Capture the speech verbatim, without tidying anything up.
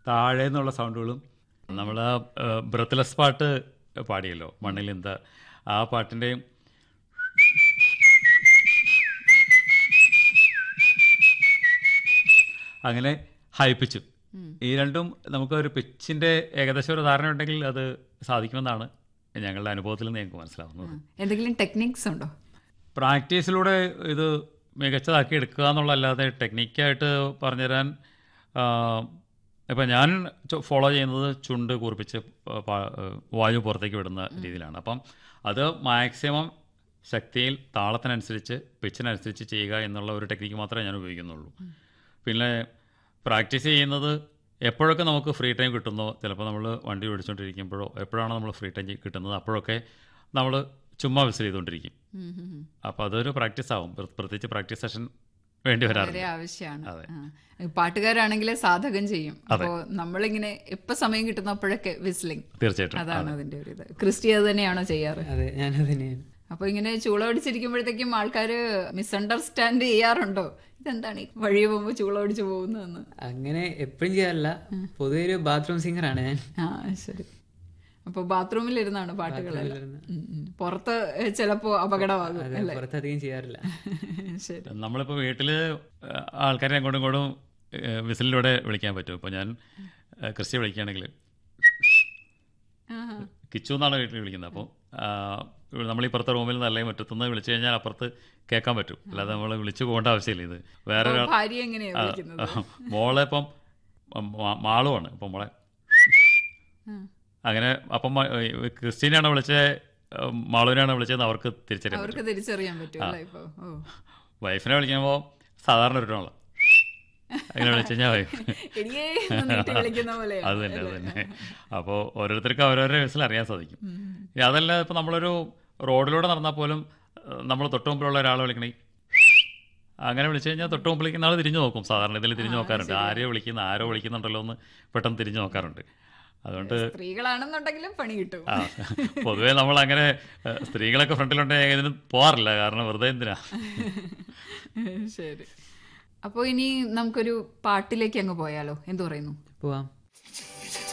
താഴെ നിന്നുള്ള സൗണ്ടുകളും നമ്മൾ ആ ബ്രത്ത്ലെസ് പാട്ട് പാടിയല്ലോ മണ്ണിൽ എന്താ ആ പാട്ടിൻ്റെയും അങ്ങനെ ഹൈപ്പിച്ചു ഈ രണ്ടും നമുക്കൊരു പിച്ചിൻ്റെ ഏകദേശം ഒരു ധാരണ ഉണ്ടെങ്കിൽ അത് സാധിക്കുമെന്നാണ് ഞങ്ങളുടെ അനുഭവത്തിൽ നിന്ന് ഞങ്ങൾക്ക് മനസ്സിലാവുന്നത്. എന്തെങ്കിലും ടെക്നിക്സ് ഉണ്ടോ? പ്രാക്ടീസിലൂടെ ഇത് മികച്ചതാക്കി എടുക്കുക എന്നുള്ളതല്ലാതെ ടെക്നിക്കായിട്ട് പറഞ്ഞുതരാൻ ഇപ്പം ഞാൻ ഫോളോ ചെയ്യുന്നത് ചുണ്ട് കൂർപ്പിച്ച് വായു പുറത്തേക്ക് വിടുന്ന രീതിയിലാണ്. അപ്പം അത് മാക്സിമം ശക്തിയിൽ താളത്തിനനുസരിച്ച് പിച്ചിനനുസരിച്ച് ചെയ്യുക എന്നുള്ള ഒരു ടെക്നിക്ക് മാത്രമേ ഞാൻ ഉപയോഗിക്കുന്നുള്ളൂ. പിന്നെ പ്രാക്ടീസ് ചെയ്യുന്നത് എപ്പോഴൊക്കെ നമുക്ക് ഫ്രീ ടൈം കിട്ടുന്നോ, ചിലപ്പോൾ നമ്മൾ വണ്ടി ഓടിച്ചുകൊണ്ടിരിക്കുമ്പോഴോ എപ്പോഴാണോ നമ്മൾ ഫ്രീ ടൈം കിട്ടുന്നത് അപ്പോഴൊക്കെ നമ്മൾ ചുമ്മാ വിസിൽ ചെയ്തുകൊണ്ടിരിക്കും. അപ്പോൾ അതൊരു പ്രാക്ടീസ് ആവും. പ്രത്യേകിച്ച് പ്രാക്ടീസ് സെഷൻ വേണ്ടി വരാറുണ്ട്. ആവശ്യമാണ്. പാട്ടുകാരാണെങ്കിലേ സാധകം ചെയ്യും. അപ്പോൾ നമ്മളിങ്ങനെ എപ്പോൾ സമയം കിട്ടുന്നപ്പോഴൊക്കെ വിസിലിംഗ്. തീർച്ചയായിട്ടും അതാണ് അതിൻ്റെ ഒരു ഇത്. ക്രിസ്റ്റി അത് തന്നെയാണോ ചെയ്യാറ്? അതെ, ഞാനത് തന്നെയാണ്. അപ്പോൾ ഇങ്ങനെ ചൂള പിടിച്ചിരിക്കുമ്പോഴത്തേക്കും ആൾക്കാർ മിസ്അണ്ടർസ്റ്റാൻഡ് ചെയ്യാറുണ്ടോ? ഇതെന്താണ് ഈ വഴി പോകുമ്പോൾ ചൂള പിടിച്ച് പോകുന്നതെന്ന്? അങ്ങനെ എപ്പോഴും ചെയ്യാറില്ല. പൊതുവെ ഒരു ബാത്റൂം സിംഗറാണ് ഞാൻ. ആ ശരി. അപ്പോൾ ബാത്റൂമിലിരുന്നാണ് പാട്ടുകളെല്ലാം. പുറത്ത് ചിലപ്പോൾ അപകടമാകും അല്ലേ? പുറത്തധികം ചെയ്യാറില്ല. ശരി. നമ്മളിപ്പോൾ വീട്ടിൽ ആൾക്കാരെ അങ്ങോട്ടും ഇങ്ങോട്ടും വിസിലിലൂടെ വിളിക്കാൻ പറ്റും. ഇപ്പോൾ ഞാൻ ക്രിസ്റ്റി വിളിക്കുകയാണെങ്കിൽ കിച്ചു എന്നാണ് വീട്ടിൽ വിളിക്കുന്നത്. അപ്പോൾ നമ്മൾ ഈ പുറത്തെ റൂമിൽ നല്ല മുറ്റത്തുനിന്ന് വിളിച്ചു കഴിഞ്ഞാൽ അപ്പുറത്ത് കേൾക്കാൻ പറ്റും. അല്ലാതെ നമ്മൾ വിളിച്ചു പോകേണ്ട ആവശ്യമില്ല. ഇത് വേറെ മോളെ ഇപ്പം മാളുവാണ് ഇപ്പം മോളെ അങ്ങനെ അപ്പം ക്രിസ്റ്റീനാണ് വിളിച്ചത് മാളുവിനാണ് വിളിച്ചത് അവർക്ക് തിരിച്ചറിയാൻ പറ്റും. വൈഫിനെ വിളിക്കുമ്പോൾ സാധാരണ ഒരു ടോണാണ് അങ്ങനെ വിളിച്ചു കഴിഞ്ഞാൽ വൈഫ് അത് തന്നെ അത് തന്നെ. അപ്പോൾ ഓരോരുത്തർക്കും അവരവരുടെ വിസിൽ അറിയാൻ സാധിക്കും. അതല്ല ഇപ്പം നമ്മളൊരു റോഡിലൂടെ നടന്നാൽ പോലും നമ്മൾ തൊട്ട് മുമ്പിലുള്ള ഒരാളെ വിളിക്കണേ അങ്ങനെ വിളിച്ചു കഴിഞ്ഞാൽ തൊട്ട് മുമ്പ് വിളിക്കുന്ന ആൾ തിരിഞ്ഞു നോക്കും. സാധാരണ ഇതിൽ തിരിഞ്ഞു നോക്കാറുണ്ട്. ആരെയോ വിളിക്കുന്ന ആരോ വിളിക്കുന്നുണ്ടല്ലോ എന്ന് പെട്ടെന്ന് തിരിഞ്ഞു നോക്കാറുണ്ട്. അതുകൊണ്ട് സ്ത്രീകളാണെന്നുണ്ടെങ്കിലും പണി കിട്ടും. ആ പൊതുവേ നമ്മൾ അങ്ങനെ സ്ത്രീകളൊക്കെ ഫ്രണ്ടിലുണ്ടെങ്കിൽ ഇതിന് പോകാറില്ല. കാരണം വെറുതെ എന്തിനാ. ശരി. അപ്പോൾ ഇനി നമുക്കൊരു പാട്ടിലേക്ക് അങ്ങ് പോയാലോ? എന്തു പറയുന്നു? പോവാം.